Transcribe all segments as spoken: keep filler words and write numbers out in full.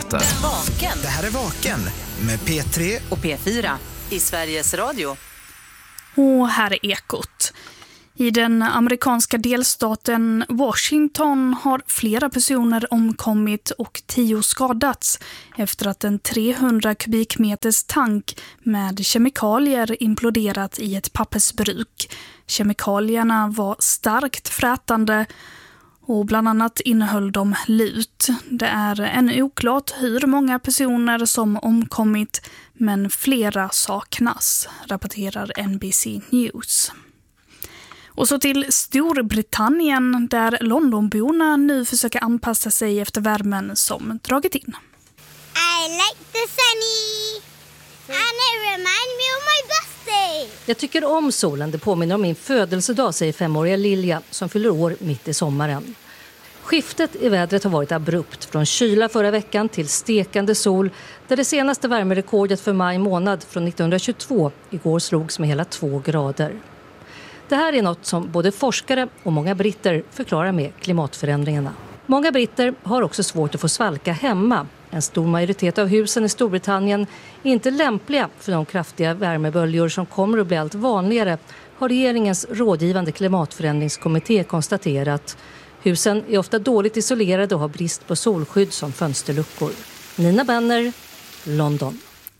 nyheter. Vaken. Det här är Vaken med P tre Och P fyra i Sveriges Radio. Och här är Ekot. I den amerikanska delstaten Washington har flera personer omkommit och tio skadats efter att en trehundra kubikmeters tank med kemikalier imploderat i ett pappersbruk. Kemikalierna var starkt frätande och bland annat innehöll de lut. Det är ännu oklart hur många personer som omkommit, men flera saknas, rapporterar N B C News. Och så till Storbritannien, där Londonborna nu försöker anpassa sig efter värmen som dragit in. I like the sunny and it reminds me of my birthday. Jag tycker om solen, det påminner om min födelsedag, säger femåriga Lilja som fyller år mitt i sommaren. Skiftet i vädret har varit abrupt, från kyla förra veckan till stekande sol, där det senaste värmerekordet för maj månad från nittonhundratjugotvå igår slogs med hela två grader. Det här är något som både forskare och många britter förklarar med klimatförändringarna. Många britter har också svårt att få svalka hemma. En stor majoritet av husen i Storbritannien är inte lämpliga för de kraftiga värmeböljor som kommer att bli allt vanligare, har regeringens rådgivande klimatförändringskommitté konstaterat. Husen är ofta dåligt isolerade och har brist på solskydd som fönsterluckor. Nina Benner, London.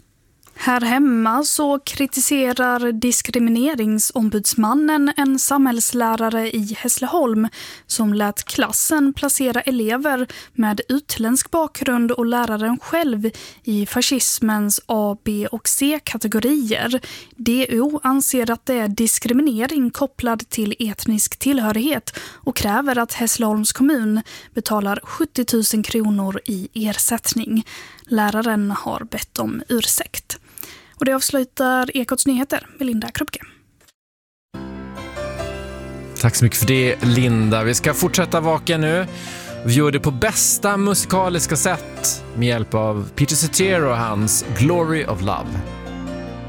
Här hemma så kritiserar diskrimineringsombudsmannen en samhällslärare i Hässleholm som lät klassen placera elever med utländsk bakgrund och läraren själv i fascismens A, B och C-kategorier. D O anser att det är diskriminering kopplad till etnisk tillhörighet och kräver att Hässleholms kommun betalar sjuttio tusen kronor i ersättning. Läraren har bett om ursäkt. Och det avslutar Ekots nyheter med Linda Krupke. Tack så mycket för det, Linda. Vi ska fortsätta vaka nu. Vi gör det på bästa musikaliska sätt med hjälp av Peter Cetera och hans Glory of Love.